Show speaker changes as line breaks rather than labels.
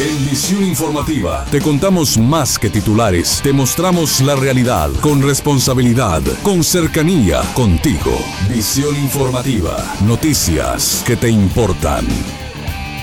En Visión Informativa te contamos más que titulares, te mostramos la realidad con responsabilidad, con cercanía, contigo. Visión Informativa, noticias que te importan.